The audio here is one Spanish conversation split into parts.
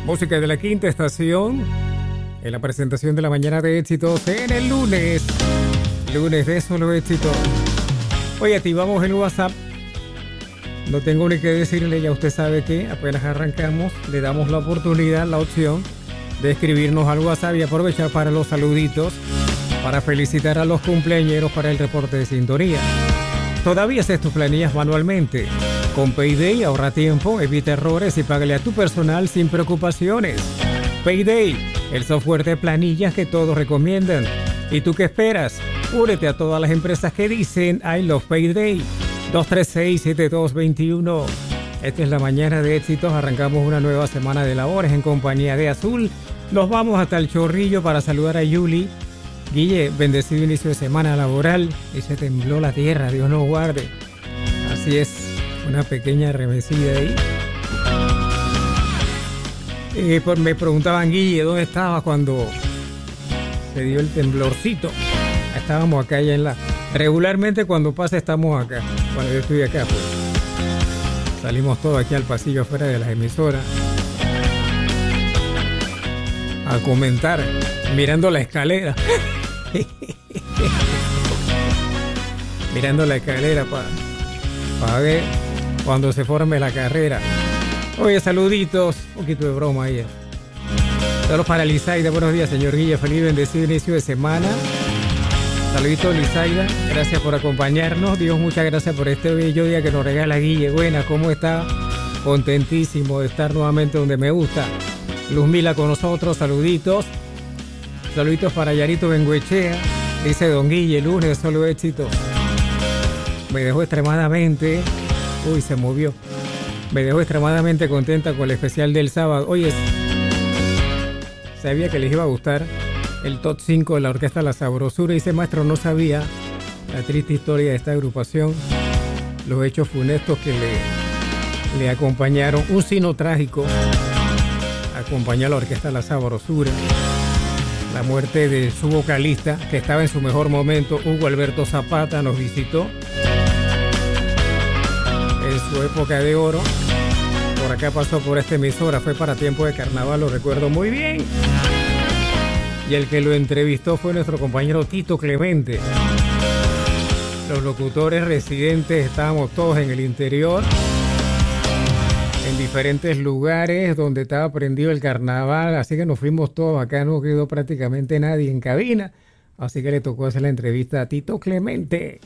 Música de la quinta estación. En la presentación de la mañana de éxitos en el lunes. Lunes de solo éxitos. Hoy activamos el WhatsApp. No tengo ni que decirle, ya usted sabe que apenas arrancamos, le damos la oportunidad, la opción de escribirnos al WhatsApp y aprovechar para los saluditos, para felicitar a los cumpleañeros para el reporte de sintonía. Todavía haces tus planillas manualmente. Con Payday ahorra tiempo, evita errores y págale a tu personal sin preocupaciones. Payday, el software de planillas que todos recomiendan. ¿Y tú qué esperas? Únete a todas las empresas que dicen I love Payday. 236-7221. Esta es la mañana de éxitos. Arrancamos una nueva semana de labores en compañía de Azul. Nos vamos hasta el Chorrillo para saludar a Yuli. Guille, bendecido inicio de semana laboral. Y se tembló la tierra, Dios nos guarde. Así es, una pequeña remesida ahí. Me preguntaban, Guille, ¿dónde estabas cuando se dio el temblorcito? Estábamos acá ya en la... Regularmente cuando pasa estamos acá. Cuando yo estoy acá, pues salimos todos aquí al pasillo afuera de las emisoras a comentar, mirando la escalera. Mirando la escalera para ver cuando se forme la carrera. Oye, saluditos, un poquito de broma ahí. Saludos para Lizaida, buenos días, señor Guille, feliz bendecido inicio de semana. Saluditos, Lizaida, gracias por acompañarnos. Dios, muchas gracias por este bello día que nos regala Guille. Buena, ¿cómo está? Contentísimo de estar nuevamente donde me gusta. Luzmila con nosotros, saluditos. Saluditos para Yarito Benguechea. Dice Don Guille, lunes, solo éxito. Me dejó extremadamente... Uy, se movió. Me dejó extremadamente contenta con el especial del sábado. Oye, sabía que les iba a gustar el top 5 de la orquesta La Sabrosura. Dice, maestro, no sabía la triste historia de esta agrupación, los hechos funestos que le acompañaron. Un sino trágico acompañó a la orquesta La Sabrosura. La muerte de su vocalista, que estaba en su mejor momento, Hugo Alberto Zapata, nos visitó en su época de oro. Por acá pasó por esta emisora, fue para tiempo de carnaval, lo recuerdo muy bien. Y el que lo entrevistó fue nuestro compañero Tito Clemente. Los locutores residentes estábamos todos en el interior, en diferentes lugares donde estaba prendido el carnaval, así que nos fuimos todos. Acá no quedó prácticamente nadie en cabina, así que le tocó hacer la entrevista a Tito Clemente.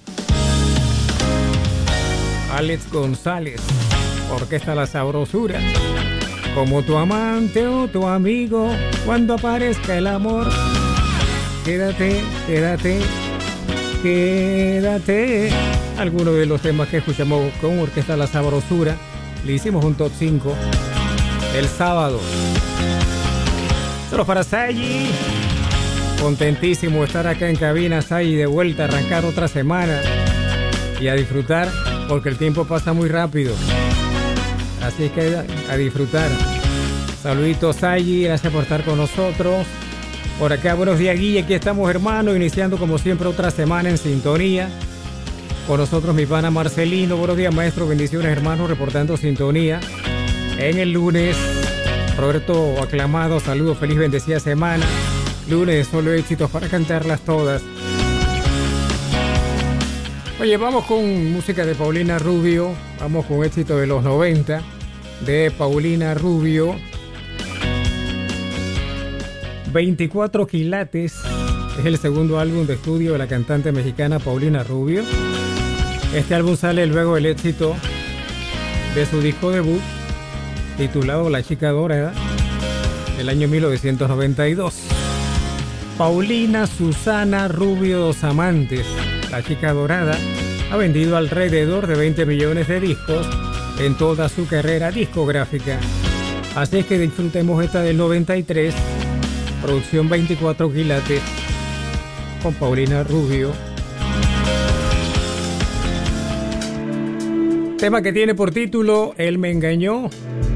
Alex González, Orquesta La Sabrosura. Como tu amante o tu amigo, cuando aparezca el amor, quédate, quédate, quédate. Algunos de los temas que escuchamos con Orquesta La Sabrosura, le hicimos un top 5 el sábado. Solo para Sayi. Contentísimo de estar acá en cabina, Sayi, de vuelta a arrancar otra semana y a disfrutar, porque el tiempo pasa muy rápido. Así es que a disfrutar. Saluditos, Sayi, gracias por estar con nosotros. Por acá, buenos días, Guille, aquí estamos, hermano, iniciando como siempre otra semana en sintonía. Con nosotros mi pana Marcelino. Buenos días, maestro, bendiciones, hermano, reportando sintonía en el lunes. Roberto aclamado, saludos, feliz bendecida semana. Lunes, solo éxitos para cantarlas todas. Oye, vamos con música de Paulina Rubio. Vamos con éxito de los 90 de Paulina Rubio. 24 quilates es el segundo álbum de estudio de la cantante mexicana Paulina Rubio. Este álbum sale luego del éxito de su disco debut titulado La Chica Dorada del año 1992. Paulina Susana Rubio Dos Amantes, La Chica Dorada, ha vendido alrededor de 20 millones de discos en toda su carrera discográfica. Así es que disfrutemos esta del 93, producción 24 quilates, con Paulina Rubio. Tema que tiene por título Él me engañó.